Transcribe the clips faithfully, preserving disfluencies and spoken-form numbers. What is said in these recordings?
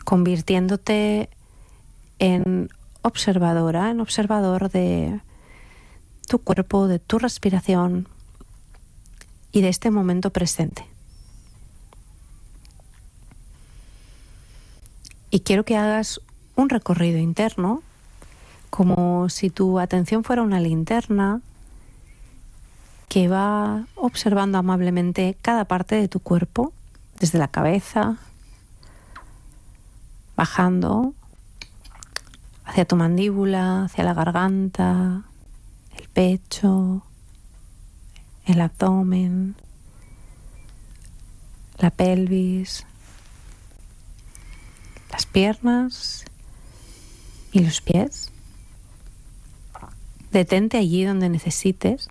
convirtiéndote en observadora, en observador de tu cuerpo, de tu respiración y de este momento presente. Y quiero que hagas un recorrido interno, como si tu atención fuera una linterna que va observando amablemente cada parte de tu cuerpo, desde la cabeza, bajando hacia tu mandíbula, hacia la garganta, el pecho, el abdomen, la pelvis, las piernas y los pies. Detente allí donde necesites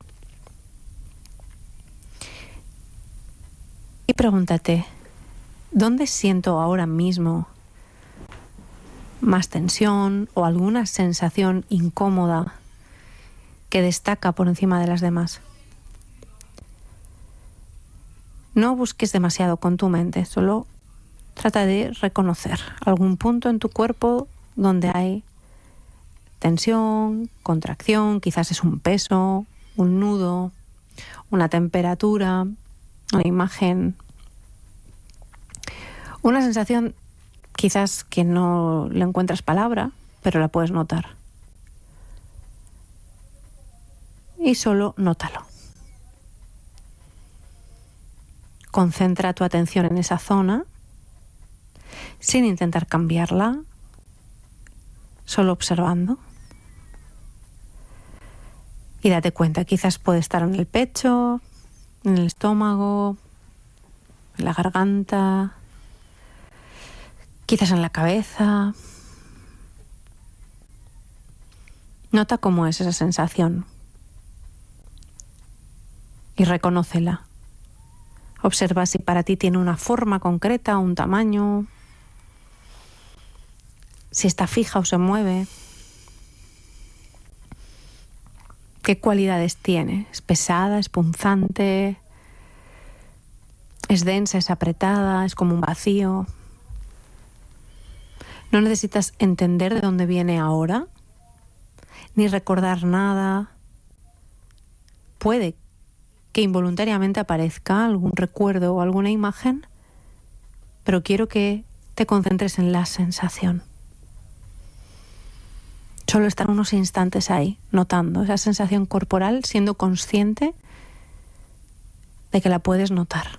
y pregúntate, ¿dónde siento ahora mismo más tensión o alguna sensación incómoda que destaca por encima de las demás? No busques demasiado con tu mente, solo trata de reconocer algún punto en tu cuerpo donde hay tensión, contracción, quizás es un peso, un nudo, una temperatura, una imagen, una sensación quizás que no le encuentras palabra, pero la puedes notar. Y solo nótalo. Concentra tu atención en esa zona sin intentar cambiarla, solo observando. Y date cuenta, quizás puede estar en el pecho, en el estómago, en la garganta, quizás en la cabeza. Nota cómo es esa sensación y reconócela. Observa si para ti tiene una forma concreta, un tamaño, si está fija o se mueve. ¿Qué cualidades tiene? ¿Es pesada, es punzante, es densa, es apretada, es como un vacío? No necesitas entender de dónde viene ahora, ni recordar nada. Puede que involuntariamente aparezca algún recuerdo o alguna imagen, pero quiero que te concentres en la sensación. Solo estar unos instantes ahí, notando esa sensación corporal, siendo consciente de que la puedes notar,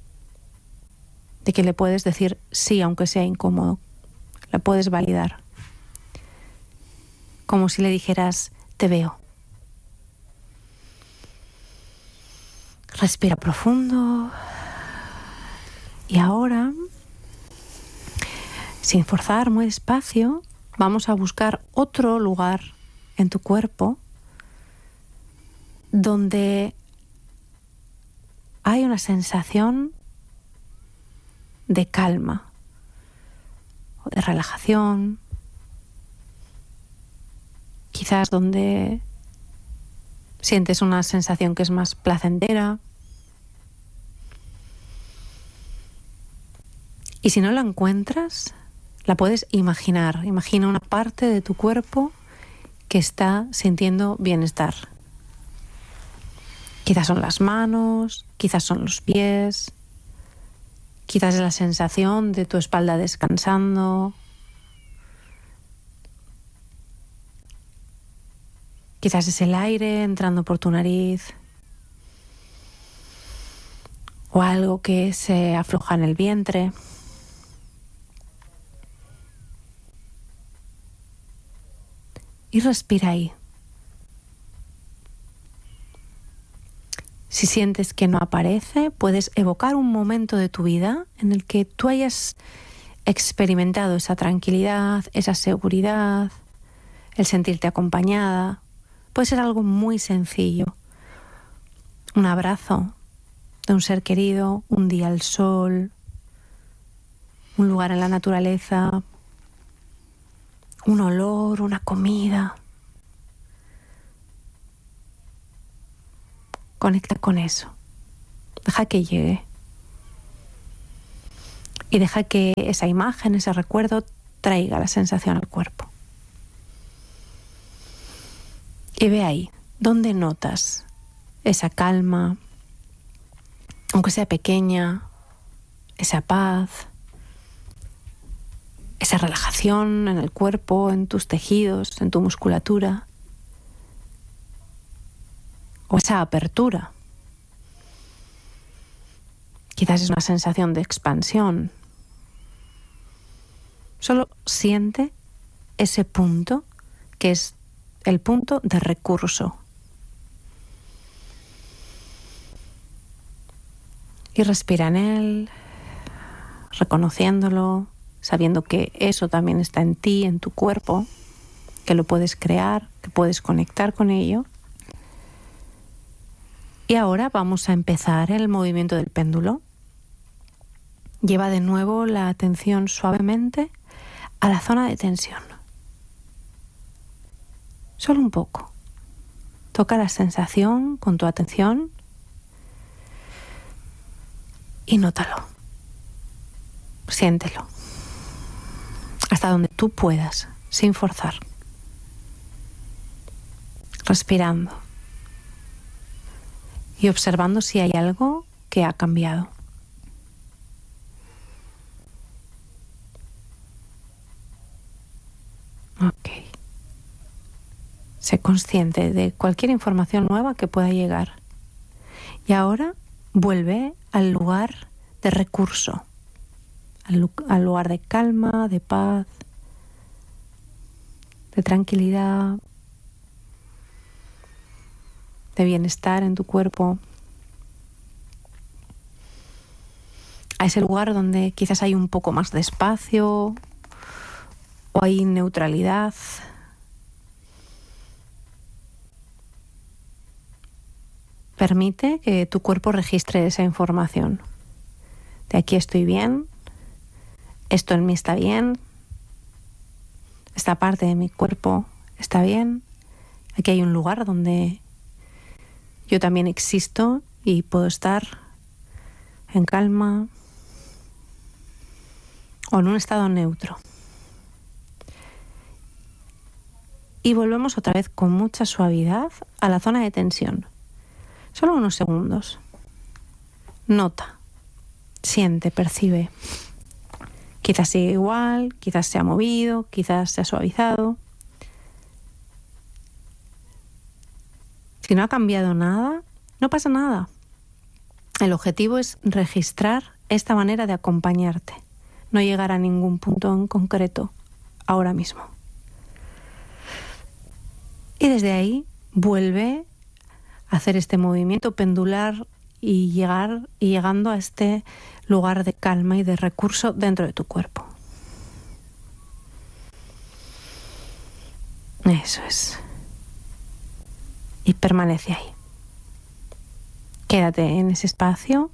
de que le puedes decir sí, aunque sea incómodo, la puedes validar, como si le dijeras, te veo. Respira profundo y ahora, sin forzar, muy despacio, vamos a buscar otro lugar en tu cuerpo donde hay una sensación de calma o de relajación, quizás donde sientes una sensación que es más placentera. Y si no la encuentras, la puedes imaginar. Imagina una parte de tu cuerpo que está sintiendo bienestar. Quizás son las manos, quizás son los pies, quizás es la sensación de tu espalda descansando, quizás es el aire entrando por tu nariz o algo que se afloja en el vientre. Y respira ahí. Si sientes que no aparece, puedes evocar un momento de tu vida en el que tú hayas experimentado esa tranquilidad, esa seguridad, el sentirte acompañada. Puede ser algo muy sencillo. Un abrazo de un ser querido, un día al sol, un lugar en la naturaleza, un olor, una comida. Conecta con eso. Deja que llegue. Y deja que esa imagen, ese recuerdo, traiga la sensación al cuerpo. Y ve ahí, ¿dónde notas esa calma, aunque sea pequeña, esa paz, esa relajación en el cuerpo, en tus tejidos, en tu musculatura? O esa apertura. Quizás es una sensación de expansión. Solo siente ese punto que es el punto de recurso. Y respira en él, reconociéndolo, sabiendo que eso también está en ti, en tu cuerpo, que lo puedes crear, que puedes conectar con ello. Y ahora vamos a empezar el movimiento del péndulo. Lleva de nuevo la atención suavemente a la zona de tensión. Solo un poco. Toca la sensación con tu atención y nótalo. Siéntelo. Hasta donde tú puedas, sin forzar. Respirando. Y observando si hay algo que ha cambiado. Ok. Sé consciente de cualquier información nueva que pueda llegar. Y ahora vuelve al lugar de recurso, al, lu- al lugar de calma, de paz, de tranquilidad, de bienestar en tu cuerpo. A ese lugar donde quizás hay un poco más de espacio o hay neutralidad. Permite que tu cuerpo registre esa información. De aquí estoy bien, esto en mí está bien, esta parte de mi cuerpo está bien. Aquí hay un lugar donde yo también existo y puedo estar en calma o en un estado neutro. Y volvemos otra vez con mucha suavidad a la zona de tensión. Solo unos segundos. Nota, siente, percibe. Quizás sigue igual, quizás se ha movido, quizás se ha suavizado. Si no ha cambiado nada, no pasa nada. El objetivo es registrar esta manera de acompañarte, no llegar a ningún punto en concreto ahora mismo. Y desde ahí vuelve a hacer este movimiento pendular y llegar y llegando a este lugar de calma y de recurso dentro de tu cuerpo. Eso es. Y permanece ahí. Quédate en ese espacio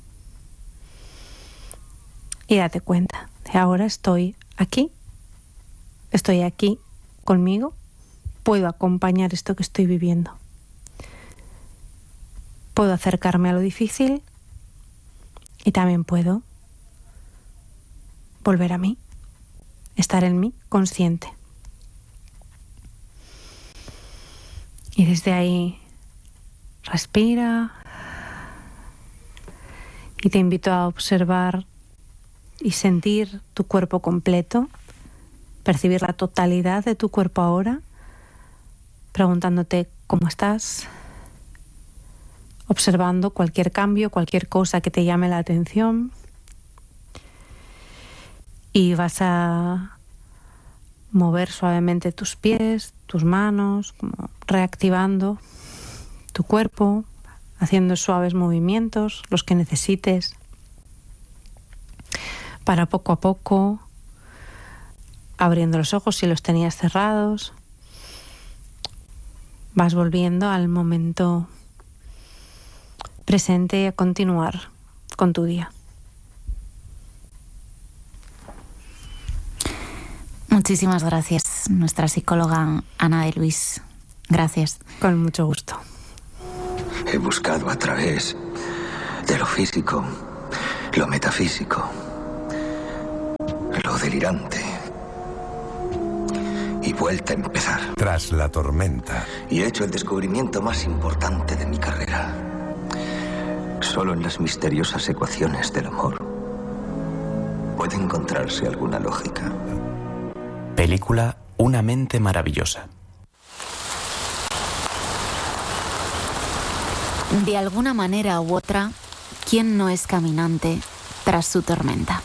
y date cuenta de ahora estoy aquí, estoy aquí conmigo, puedo acompañar esto que estoy viviendo. Puedo acercarme a lo difícil y también puedo volver a mí, estar en mí consciente. Y desde ahí respira y te invito a observar y sentir tu cuerpo completo, percibir la totalidad de tu cuerpo ahora, preguntándote cómo estás, observando cualquier cambio, cualquier cosa que te llame la atención. Y vas a mover suavemente tus pies, tus manos, como reactivando tu cuerpo, haciendo suaves movimientos, los que necesites, para poco a poco, abriendo los ojos si los tenías cerrados, vas volviendo al momento presente y a continuar con tu día. Muchísimas gracias, nuestra psicóloga Ana de Luis. Gracias. Con mucho gusto. He buscado a través de lo físico, lo metafísico, delirante. Y vuelta a empezar. Tras la tormenta. Y he hecho el descubrimiento más importante de mi carrera. Solo en las misteriosas ecuaciones del amor puede encontrarse alguna lógica. Película Una mente maravillosa. De alguna manera u otra, ¿quién no es caminante tras su tormenta?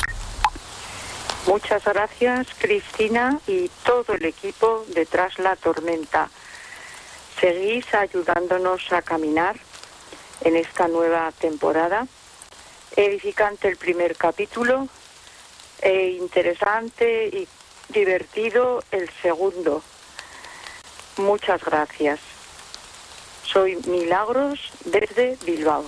Muchas gracias, Cristina y todo el equipo de Tras la Tormenta. Seguís ayudándonos a caminar en esta nueva temporada. Edificante el primer capítulo e interesante y divertido el segundo. Muchas gracias. Soy Milagros desde Bilbao.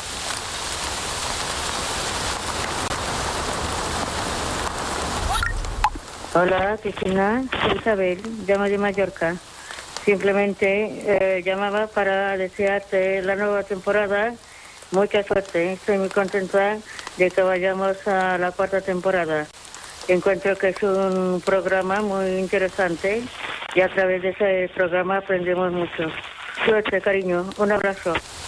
Hola, Cristina, soy Isabel, llamo de Mallorca. Simplemente eh, llamaba para desearte la nueva temporada mucha suerte. Estoy muy contenta de que vayamos a la cuarta temporada. Encuentro que es un programa muy interesante y a través de ese programa aprendemos mucho. Suerte, cariño. Un abrazo.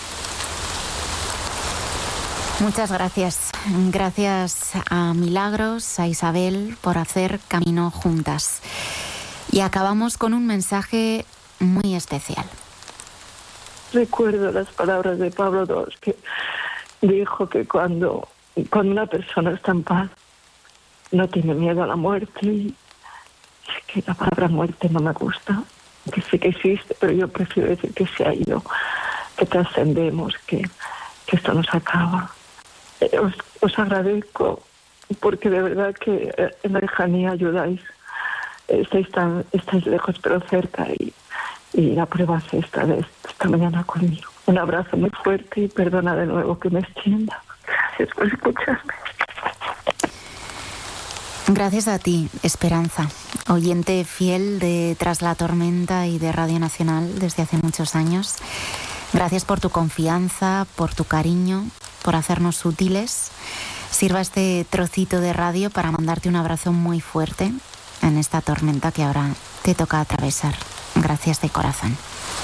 Muchas gracias. Gracias a Milagros, a Isabel, por hacer camino juntas. Y acabamos con un mensaje muy especial. Recuerdo las palabras de Pablo segundo, que dijo que cuando, cuando una persona está en paz, no tiene miedo a la muerte. Y es que la palabra muerte no me gusta, que sí que existe, pero yo prefiero decir que se ha ido, que trascendemos, que, que esto nos acaba. Eh, os, os agradezco porque de verdad que en la lejanía ayudáis. Estáis tan, estáis lejos pero cerca y, y la prueba es esta de esta mañana conmigo. Un abrazo muy fuerte y perdona de nuevo que me extienda. Gracias por escucharme. Gracias a ti, Esperanza, oyente fiel de Tras la Tormenta y de Radio Nacional desde hace muchos años. Gracias por tu confianza, por tu cariño, por hacernos útiles. Sirva este trocito de radio para mandarte un abrazo muy fuerte en esta tormenta que ahora te toca atravesar. Gracias de corazón.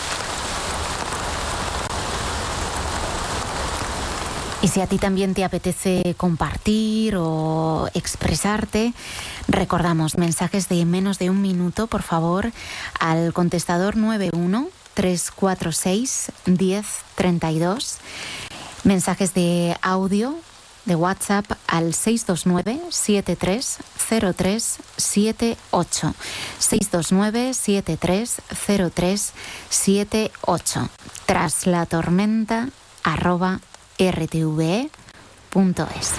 Y si a ti también te apetece compartir o expresarte, recordamos mensajes de menos de un minuto, por favor, al contestador nueve uno tres cuatro seis uno cero tres dos. Mensajes de audio de WhatsApp al seis dos nueve siete tres cero tres siete ocho. seis dos nueve siete tres cero tres siete ocho. Tras la tormenta arroba r t v e punto es.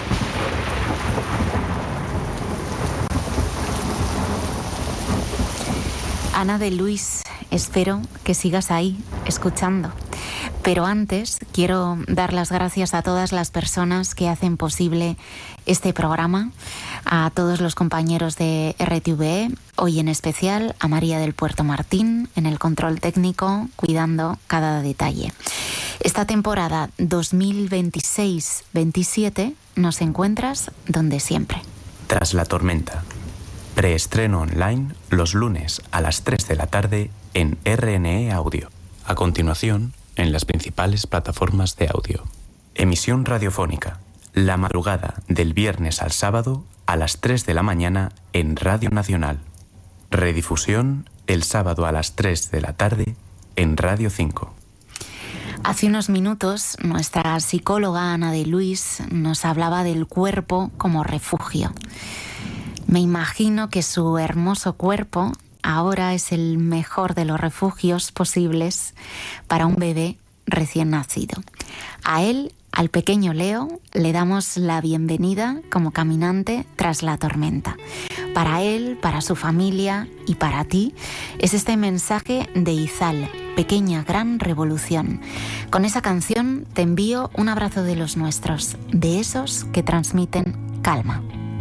Ana de Luis, espero que sigas ahí, escuchando. Pero antes quiero dar las gracias a todas las personas que hacen posible este programa, a todos los compañeros de R T V E, hoy en especial a María del Puerto Martín en el control técnico, cuidando cada detalle. Esta temporada dos mil veintiséis veintisiete nos encuentras donde siempre. Tras la tormenta. Preestreno online los lunes a las tres de la tarde en R N E Audio. A continuación, en las principales plataformas de audio. Emisión radiofónica. La madrugada del viernes al sábado a las tres de la mañana en Radio Nacional. Redifusión el sábado a las tres de la tarde en Radio cinco. Hace unos minutos, nuestra psicóloga Ana de Luis nos hablaba del cuerpo como refugio. Me imagino que su hermoso cuerpo ahora es el mejor de los refugios posibles para un bebé recién nacido. A él, al pequeño Leo, le damos la bienvenida como caminante tras la tormenta. Para él, para su familia y para ti, es este mensaje de Izal, Pequeña Gran Revolución. Con esa canción te envío un abrazo de los nuestros, de esos que transmiten calma.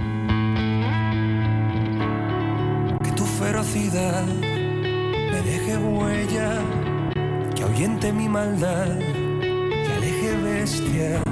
Que tu ferocidad me deje huella, que ahuyente mi maldad, que aleje bestias